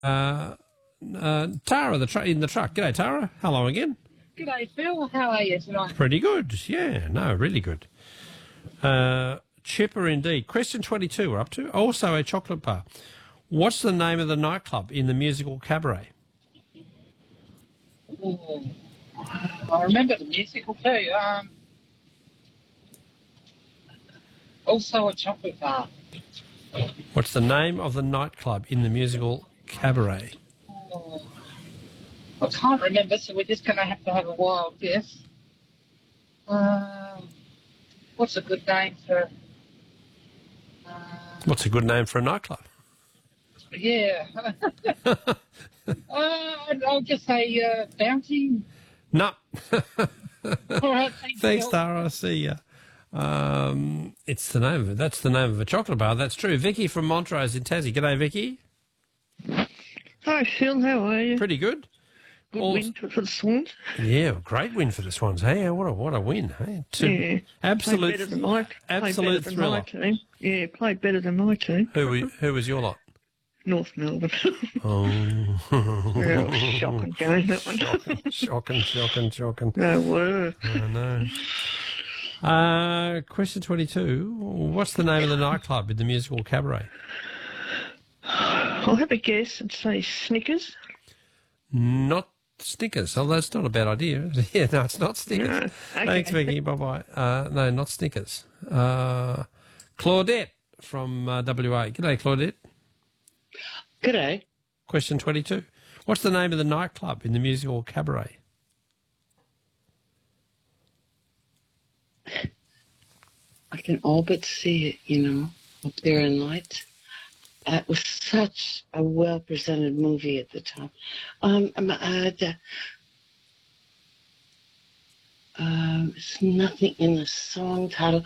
Tara in the truck. G'day, Tara. Hello again. G'day, Phil. How are you tonight? Pretty good. Yeah, no, really good. Chipper indeed. Question 22 we're up to. Also a chocolate bar. What's the name of the nightclub in the musical Cabaret? Ooh. I remember the musical too. Also a chocolate bar. What's the name of the nightclub in the musical Cabaret? Oh, I can't remember, so we're just going to have a wild guess. What's a good name for... What's a good name for a nightclub? Yeah. I'll just say Bounty. No. All right, Thanks, Phil. Tara. I see ya. It's the name of it. That's the name of a chocolate bar. That's true. Vicky from Montrose in Tassie. G'day, Vicky. Hi, Phil. How are you? Pretty good. Good win for the Swans. Yeah, great win for the Swans. Hey, what a win. Hey, Yeah. absolute, Played better than my thriller. team. Yeah, played better than my team. Who was your lot? North Melbourne. Oh, Yeah, shocking game, that one. shocking. No word. I know. Question 22. What's the name of the nightclub in the musical Cabaret? I'll have a guess and say Snickers. Not Snickers. Oh, that's not a bad idea. Yeah, no, it's not Snickers. No. Okay. Thanks, Vicky. Bye-bye. No, not Snickers. Claudette from WA. G'day, Claudette. G'day. Question 22. What's the name of the nightclub in the musical Cabaret? I can all but see it, up there in lights. It was such a well-presented movie at the time. It's nothing in the song title.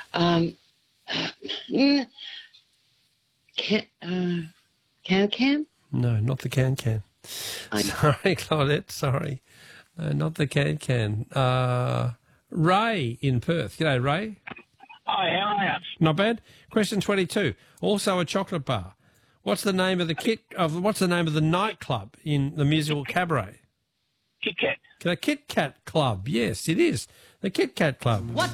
Can? No, not the Can. Sorry, Claudette, sorry. No, not the Can. Ray in Perth. G'day, Ray. Hi, how are you? Not bad. Question 22. Also a chocolate bar. What's the name of the nightclub in the musical Cabaret? Kit Kat. The Kit Kat Club. Yes, it is. The Kit Kat Club.